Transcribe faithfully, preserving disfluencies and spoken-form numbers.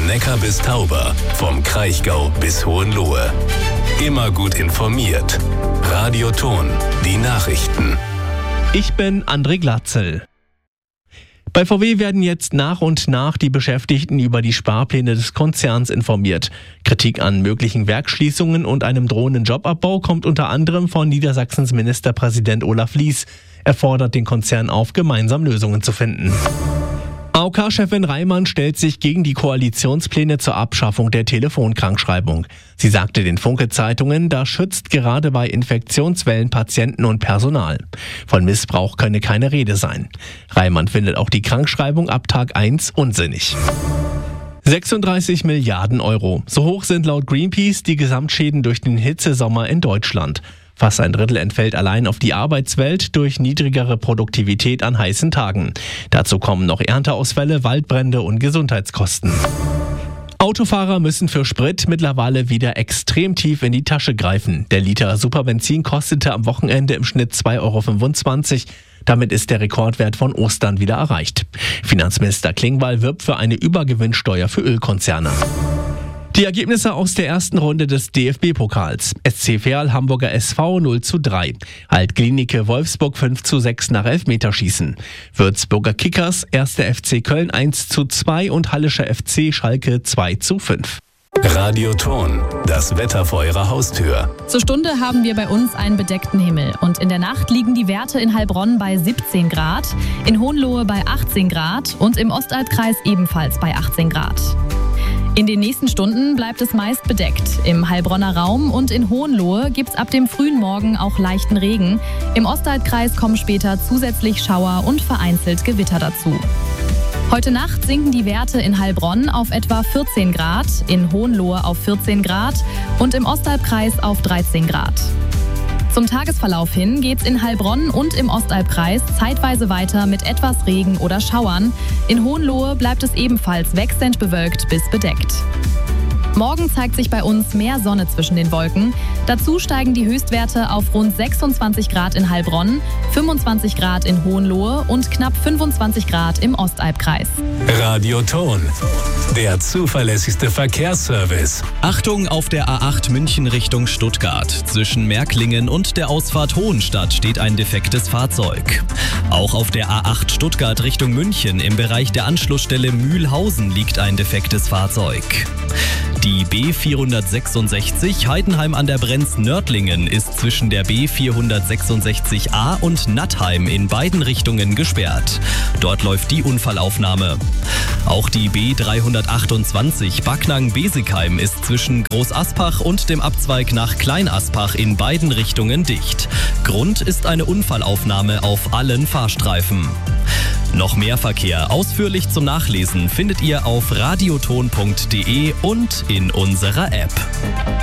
Neckar bis Tauber, vom Kraichgau bis Hohenlohe. Immer gut informiert. Radio Thon, die Nachrichten. Ich bin André Glatzel. Bei V W werden jetzt nach und nach die Beschäftigten über die Sparpläne des Konzerns informiert. Kritik an möglichen Werksschließungen und einem drohenden Jobabbau kommt unter anderem von Niedersachsens Ministerpräsident Olaf Lies. Er fordert den Konzern auf, gemeinsam Lösungen zu finden. A O K-Chefin Reimann stellt sich gegen die Koalitionspläne zur Abschaffung der Telefonkrankschreibung. Sie sagte den Funke-Zeitungen, das schützt gerade bei Infektionswellen Patienten und Personal. Von Missbrauch könne keine Rede sein. Reimann findet auch die Krankschreibung ab Tag eins unsinnig. sechsunddreißig Milliarden Euro. So hoch sind laut Greenpeace die Gesamtschäden durch den Hitzesommer in Deutschland. Fast ein Drittel entfällt allein auf die Arbeitswelt durch niedrigere Produktivität an heißen Tagen. Dazu kommen noch Ernteausfälle, Waldbrände und Gesundheitskosten. Autofahrer müssen für Sprit mittlerweile wieder extrem tief in die Tasche greifen. Der Liter Superbenzin kostete am Wochenende im Schnitt zwei Euro fünfundzwanzig. Damit ist der Rekordwert von Ostern wieder erreicht. Finanzminister Klingbeil wirbt für eine Übergewinnsteuer für Ölkonzerne. Die Ergebnisse aus der ersten Runde des D F B-Pokals. S C Verl Hamburger S V null zu drei. Alt-Klinike Wolfsburg fünf zu sechs nach Elfmeterschießen. Würzburger Kickers erster F C Köln eins zu zwei und Hallischer F C Schalke zwei zu fünf. Radio Thon, das Wetter vor Ihrer Haustür. Zur Stunde haben wir bei uns einen bedeckten Himmel. Und in der Nacht liegen die Werte in Heilbronn bei siebzehn Grad, in Hohenlohe bei achtzehn Grad und im Ostalbkreis ebenfalls bei achtzehn Grad. In den nächsten Stunden bleibt es meist bedeckt. Im Heilbronner Raum und in Hohenlohe gibt es ab dem frühen Morgen auch leichten Regen. Im Ostalbkreis kommen später zusätzlich Schauer und vereinzelt Gewitter dazu. Heute Nacht sinken die Werte in Heilbronn auf etwa vierzehn Grad, in Hohenlohe auf vierzehn Grad und im Ostalbkreis auf dreizehn Grad. Zum Tagesverlauf hin geht's in Heilbronn und im Ostalbkreis zeitweise weiter mit etwas Regen oder Schauern. In Hohenlohe bleibt es ebenfalls wechselnd bewölkt bis bedeckt. Morgen zeigt sich bei uns mehr Sonne zwischen den Wolken. Dazu steigen die Höchstwerte auf rund sechsundzwanzig Grad in Heilbronn, fünfundzwanzig Grad in Hohenlohe und knapp fünfundzwanzig Grad im Ostalbkreis. Radio Thon, der zuverlässigste Verkehrsservice. Achtung auf der A acht München Richtung Stuttgart. Zwischen Märklingen und der Ausfahrt Hohenstadt steht ein defektes Fahrzeug. Auch auf der A acht Stuttgart Richtung München im Bereich der Anschlussstelle Mühlhausen liegt ein defektes Fahrzeug. Die B vierhundertsechsundsechzig Heidenheim an der Brenz-Nördlingen ist zwischen der B vierhundertsechsundsechzig A und Nattheim in beiden Richtungen gesperrt. Dort läuft die Unfallaufnahme. Auch die B dreihundertachtundzwanzig Backnang-Besigheim ist zwischen Großaspach und dem Abzweig nach Kleinaspach in beiden Richtungen dicht. Grund ist eine Unfallaufnahme auf allen Fahrstreifen. Noch mehr Verkehr ausführlich zum Nachlesen findet ihr auf radioton punkt de und in unserer App.